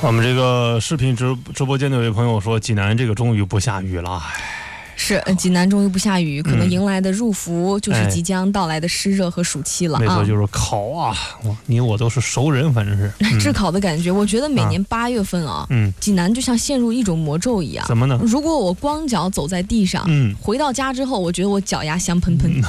我们这个视频直播间的有位朋友说，济南这个终于不下雨了。 是，济南终于不下雨，可能迎来的入伏就是即将到来的湿热和暑期了啊。 没错，就是考啊，你我都是熟人，反正是炙烤的感觉。我觉得每年8月份啊，济南就像陷入一种魔咒一样。 怎么呢？ 如果我光脚走在地上，回到家之后，我觉得我脚丫香喷喷。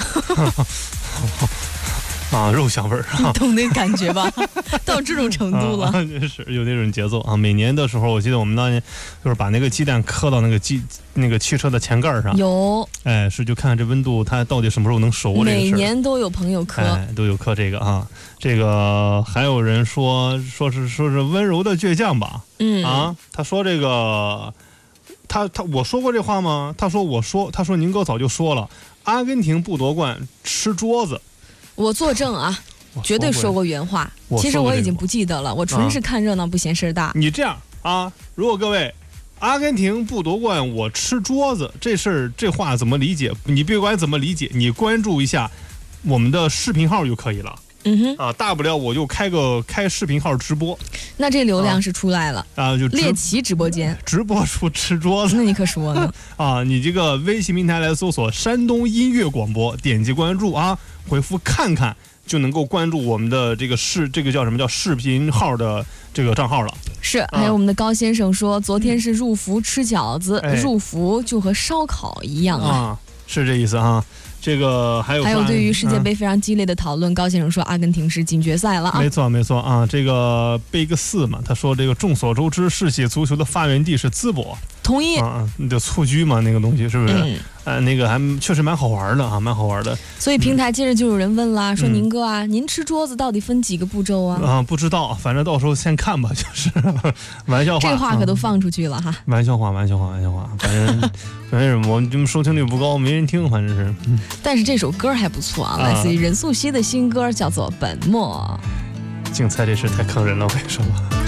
肉香味儿， 你懂那感觉吧？到这种程度了， 是有那种节奏啊。每年的时候，我记得我们当年就是把那个鸡蛋磕到那个汽车的前盖上， 有， 是就看这温度，它到底什么时候能熟。 每年都有朋友磕， 都有磕这个啊。这个还有人说是温柔的倔强吧？他说这个，我说过这话吗？他说宁哥早就说了，阿根廷不夺冠吃桌子。 我作证啊，绝对说过原话。其实我已经不记得了，我纯是看热闹不嫌事儿大。 你这样啊，如果各位阿根廷不夺冠，我吃桌子这事儿这话怎么理解？你别管怎么理解，你关注一下我们的视频号就可以了。大不了我就开视频号直播， 那这流量是出来了就猎奇直播间直播出吃桌子， 那你可说呢你这个微信平台来搜索山东音乐广播，点击关注啊，回复看看就能够关注我们的这个叫什么叫视频号的这个账号了。 是，还有我们的高先生说，昨天是入伏吃饺子，入伏就和烧烤一样啊， 是这意思啊。这个还有对于世界杯非常激烈的讨论，高先生说阿根廷是进决赛了啊。 没错啊，这个Big 4嘛，他说这个众所周知，世界足球的发源地是淄博。 同意你的蹴鞠嘛，那个东西是不是？那个还确实蛮好玩的啊，蛮好玩的。 所以平台接着就有人问啦，说宁哥啊，您吃桌子到底分几个步骤啊？ 不知道，反正到时候先看吧，就是玩笑话。 这话可都放出去了哈。 玩笑话，反正我们收听率不高，没人听，反正是。 但是这首歌还不错啊，来自于任素汐的新歌，叫做《本末》。 竞猜这事太坑人了，我跟你说吧。